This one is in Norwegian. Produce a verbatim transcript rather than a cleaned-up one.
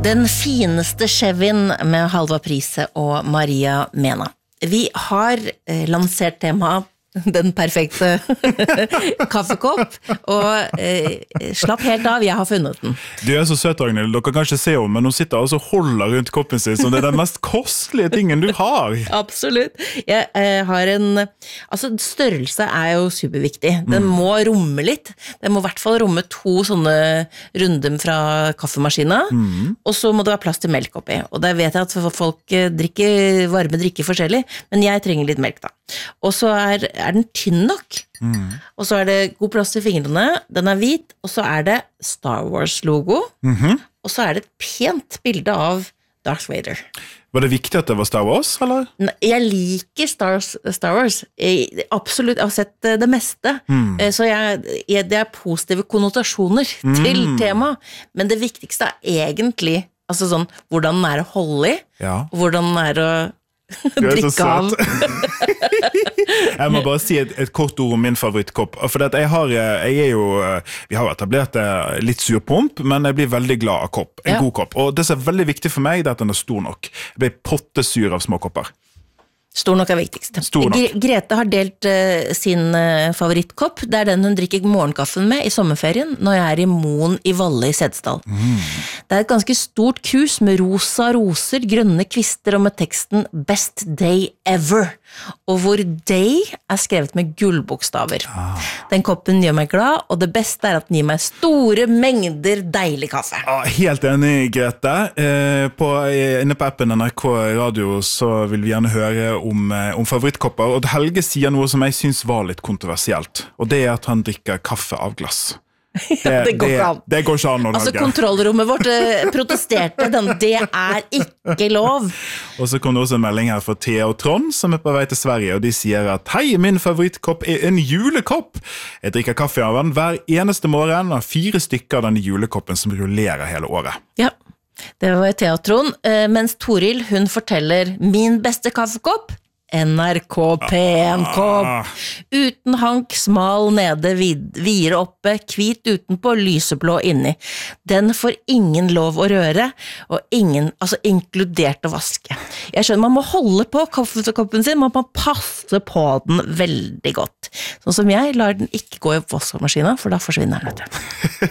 Den fineste Chevin med Halva Prise og Maria Mena. Vi har eh, lansert temaet den perfekte kaffekopp, og eh, slapp helt av, jeg har funnet den. Du er så søt, Ragnhild, dere kan ikke se henne, men hun sitter altså og holder rundt koppen sin, som det er den mest kostelige tingen du har. Absolutt. Jeg eh, har en, altså størrelse er jo superviktig. Den mm. må romme litt. Den må i hvert fall romme to sånne runder fra kaffemaskina, mm. og så må det være plass til melk oppi. Og der vet jeg at folk drikker varme drikker forskjellig, men jeg trenger litt melk da. Og så er, er den tynn nok, mm. og så er det god plass til fingrene, den er hvit, og så er det Star Wars-logo, mm-hmm. og så er det et pent bilde av Darth Vader. Var det viktig at det var Star Wars, eller? Jeg liker Star, Star Wars, jeg, absolutt, jeg har sett det meste, mm. så jeg, jeg, det er positive konnotasjoner mm. til tema, men det viktigste er egentlig, altså sånn, hvordan den er å holde i, ja. Hvordan den er å drikke av. Jeg må bare si et, et kort ord om min favorittkopp, for jeg har, jeg er jo, vi har etablert litt surpomp, men jeg blir veldig glad av kopp, en ja. God kopp, og det som er veldig viktig for meg, det er at den er stor nok. Jeg blir pottesur av små kopper. Stor nok er viktigst. Stor nok. Grete har delt uh, sin uh, favorittkopp. Det er den hun drikker morgenkaffen med i sommerferien når jeg er i Moen i Valle i Sedesdal. Mm. Det er et ganske stort krus med rosa roser, grønne kvister og med teksten Best Day Ever. Og hvor day er skrevet med gullbokstaver. Ah. Den koppen gjør meg glad, og det beste er at den gir meg store mengder deilig kaffe. Ah, helt enig, Grete. Eh, på, inne på appen N R K Radio så vil vi gjerne høre om, om favorittkopper, og Helge sier noe som jeg synes var litt kontroversielt, og det er at han drikker kaffe av glass. Det, det, går det, det går ikke an å lage. Altså kontrollrommet vårt protesterte den, det er ikke lov. Og så kom det også en melding her fra Thea og Trond som er på vei til Sverige, og de sier at hei, min favorittkopp er en julekopp. Jeg drikker kaffe av den hver eneste morgen, og fire stykker av denne julekoppen som rullerer hele året. Ja, det var Thea og Trond, mens Toril, hun forteller min beste kaffekopp, N R K P en-kopp. Uten hank, smal nede, vid, videre oppe, hvit utenpå, lyseblå inni. Den får ingen lov å røre, og ingen, altså inkludert å vaske. Jeg skjønner, man må holde på kaffekoppen sin, man må passe på den veldig godt. Sånn som jeg, lar den ikke gå i vaskemaskinen, for da forsvinner den.